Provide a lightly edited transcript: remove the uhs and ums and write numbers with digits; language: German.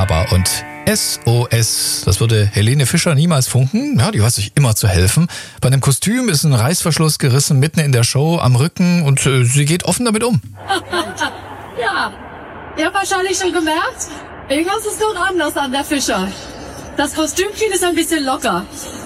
aber und SOS. Das würde Helene Fischer niemals funken. Ja, die weiß sich immer zu helfen. Bei einem Kostüm ist ein Reißverschluss gerissen mitten in der Show am Rücken und sie geht offen damit um. Ja, ihr habt wahrscheinlich schon gemerkt, irgendwas ist dort anders an der Fischer. Das Kostümchen ist ein bisschen locker.